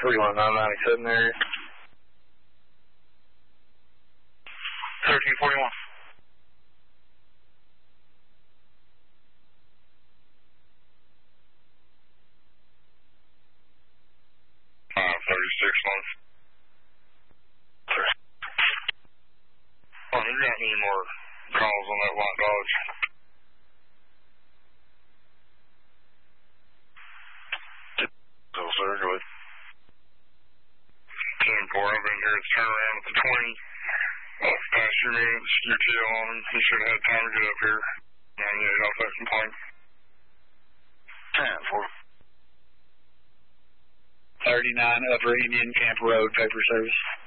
31997 area. 1341. 36 months. You got any more calls on that white Dodge? So, sir, go ahead. 10-4, I've been here to turn around at the 20. Past your minutes, your tail on him. He should have had time to get up here. 98 off that complaint. 10-4. 39 Upper Indian Camp Road, paper service.